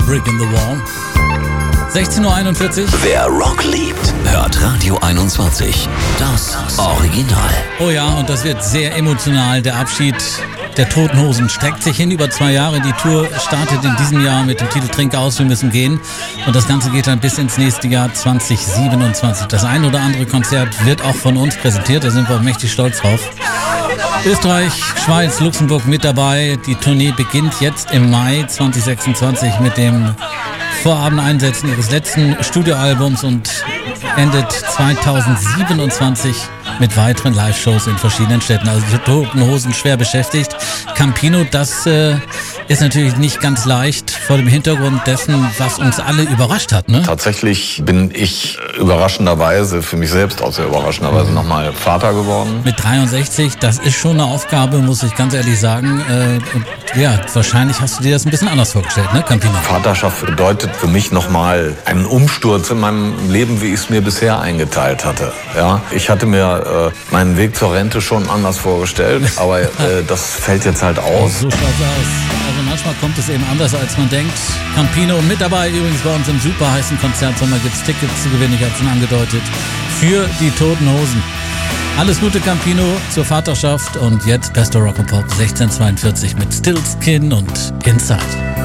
Brick in the Wall. 16:41 Uhr. Wer Rock liebt, hört Radio 21. Das Original. Oh ja, und das wird sehr emotional. Der Abschied der Toten Hosen streckt sich hin über 2 Jahre. Die Tour startet in diesem Jahr mit dem Titel Trink aus, wir müssen gehen. Und das Ganze geht dann bis ins nächste Jahr 2027. Das ein oder andere Konzert wird auch von uns präsentiert. Da sind wir mächtig stolz drauf. Österreich, Schweiz, Luxemburg mit dabei. Die Tournee beginnt jetzt im Mai 2026 mit dem Vorabendeinsetzen ihres letzten Studioalbums und endet 2027 mit weiteren Live-Shows in verschiedenen Städten. Also die Toten Hosen schwer beschäftigt. Campino, das ist natürlich nicht ganz leicht vor dem Hintergrund dessen, was uns alle überrascht hat, ne? Tatsächlich bin ich überraschenderweise, für mich selbst auch sehr überraschenderweise, nochmal Vater geworden. Mit 63, das ist schon eine Aufgabe, muss ich ganz ehrlich sagen. Und ja, wahrscheinlich hast du dir das ein bisschen anders vorgestellt, ne, Campino? Vaterschaft bedeutet für mich nochmal einen Umsturz in meinem Leben, wie ich es mir bisher eingeteilt hatte. Ja, ich hatte mir meinen Weg zur Rente schon anders vorgestellt, aber das fällt jetzt halt aus. So schaut's aus. Also manchmal kommt es eben anders, als man denkt. Campino mit dabei, übrigens bei uns im super heißen Konzertsommer gibt's Tickets zu gewinnen, ich habe schon angedeutet, für die Toten Hosen. Alles Gute, Campino, zur Vaterschaft und jetzt bester Rock and Pop 1642 mit Still Skin und Inside.